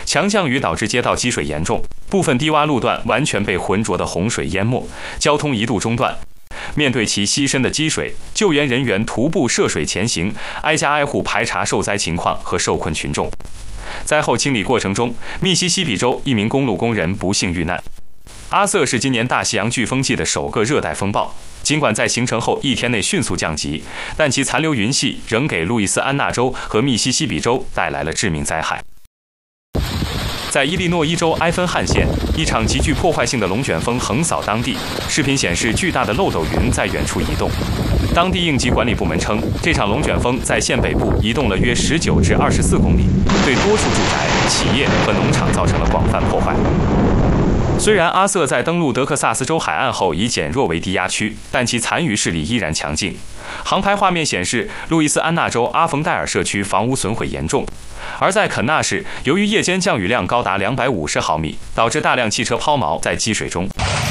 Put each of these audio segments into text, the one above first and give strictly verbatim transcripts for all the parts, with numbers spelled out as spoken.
强降雨导致街道积水严重，部分低洼路段完全被浑浊的洪水淹没，交通一度中断。面对其溪深的积水，救援人员徒步涉水前行，挨家挨户排查受灾情况和受困群众。灾后清理过程中，密西西比州一名公路工人不幸遇难。阿瑟是今年大西洋飓风季的首个热带风暴，尽管在形成后一天内迅速降级，但其残留云系仍给路易斯安那州和密西西比州带来了致命灾害。在伊利诺伊州埃芬汉县，一场极具破坏性的龙卷风横扫当地。视频显示，巨大的漏斗云在远处移动。当地应急管理部门称，这场龙卷风在县北部移动了约十九至二十四公里，对多处住宅、企业和农场造成了广泛破坏。虽然阿瑟在登陆德克萨斯州海岸后已减弱为低压区，但其残余势力依然强劲。航拍画面显示，路易斯安那州阿冯戴尔社区房屋损毁严重。而在肯纳市，由于夜间降雨量高达两百五十毫米，导致大量汽车抛锚在积水中。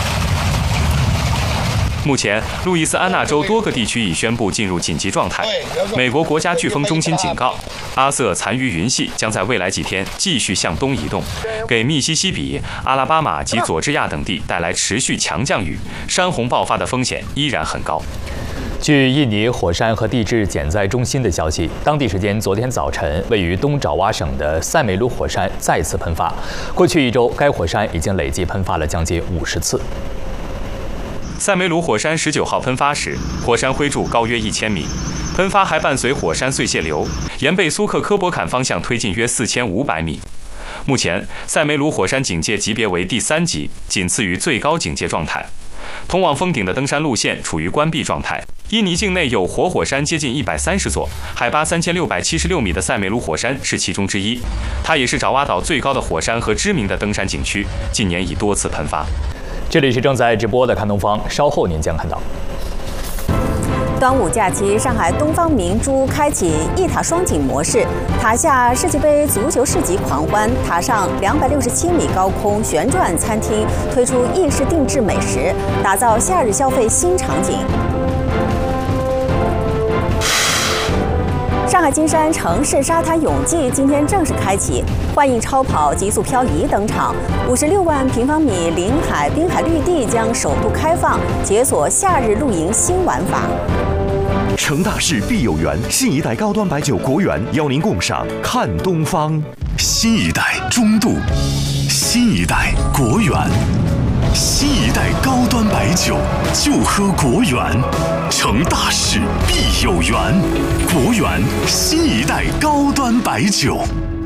目前，路易斯安那州多个地区已宣布进入紧急状态。美国国家飓风中心警告，阿瑟残余云系将在未来几天继续向东移动，给密西西比、阿拉巴马及佐治亚等地带来持续强降雨，山洪爆发的风险依然很高。 据印尼火山和地质减灾中心的消息，当地时间昨天早晨，位于东爪哇省的塞梅鲁火山再次喷发。过去一周，该火山已经累计喷发了将近五十次。 塞梅鲁火山十九号喷发时，火山灰柱高约一千米，喷发还伴随火山碎屑流，沿被苏克科博坎方向推进约四千五百米。目前，塞梅鲁火山警戒级别为第三级，仅次于最高警戒状态。通往峰顶的登山路线处于关闭状态。印尼境内有活火山接近一百三十座，海拔三千六百七十六米的塞梅鲁火山是其中之一。它也是爪哇岛最高的火山和知名的登山景区，近年已多次喷发。 这里是正在直播的看东方，稍后您将看到。 端午假期，上海东方明珠开启一塔双景模式，塔下世界杯足球市集狂欢，塔上两百六十七米高空旋转餐厅推出意式定制美食，打造夏日消费新场景。上海金山城市沙滩泳季今天正式开启，幻影超跑、极速漂移登场，五十六万平方米临海滨海绿地将首度开放，解锁夏日露营新玩法。 成大事必有缘，新一代高端白酒国源邀您共赏看东方。 新一代中度，新一代国源，新一代高端白酒就喝国源。成大事必有缘，国源新一代高端白酒。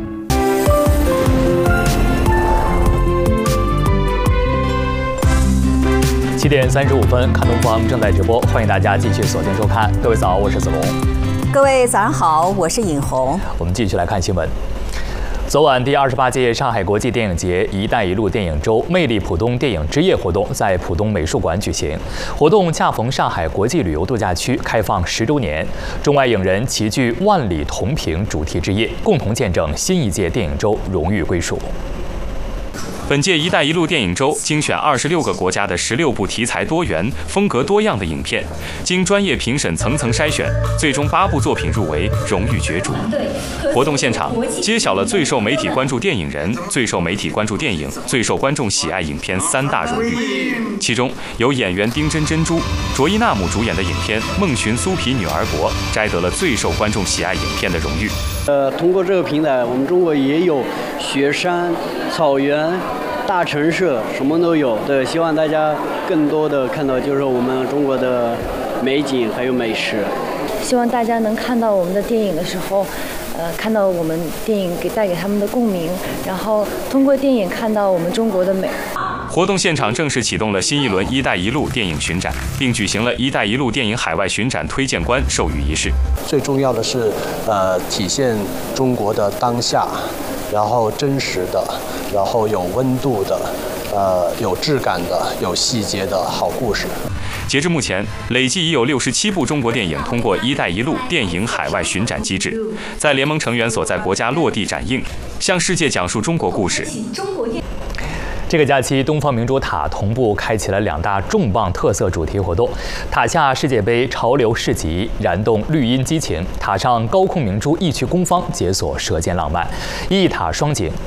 七点三十五分，看东方正在直播，欢迎大家继续锁定收看。各位早，我是子龙。 各位早上好，我是尹红。 我们继续来看新闻。昨晚，第二十八届上海国际电影节“一带一路”电影周魅力浦东电影之夜活动在浦东美术馆举行。活动恰逢上海国际旅游度假区开放十周年，中外影人齐聚万里同屏主题之夜，共同见证新一届电影周荣誉归属。 本届“一带一路”电影周精选二十六个国家的十六部题材多元、风格多样的影片，经专业评审层层筛选，最终八部作品入围，荣誉角逐。活动现场揭晓了最受媒体关注电影人、最受媒体关注电影、最受观众喜爱影片三大荣誉。其中，由演员丁真珍珠、卓伊纳姆主演的影片《梦寻苏皮女儿国》摘得了最受观众喜爱影片的荣誉。 呃，通过这个平台，我们中国也有雪山、草原、大城市，什么都有。对，希望大家更多的看到就是我们中国的美景还有美食。 希望大家能看到我们的电影的时候，呃，看到我们电影给带给他们的共鸣，然后通过电影看到我们中国的美。 活动现场正式启动了新一轮“一带一路”电影巡展，并举行了“一带一路”电影海外巡展推荐官授予仪式。 最重要的是，呃，体现中国的当下，然后真实的，然后有温度的，呃，有质感的，有细节的好故事。 截至目前，累计已有六十七部中国电影通过“一带一路”电影海外巡展机制，在联盟成员所在国家落地展映，向世界讲述中国故事。 这个假期，东方明珠塔同步开启了两大重磅特色主题活动：塔下世界杯潮流市集燃动绿茵激情，塔上高空明珠一曲攻方解锁舌尖浪漫，一塔双景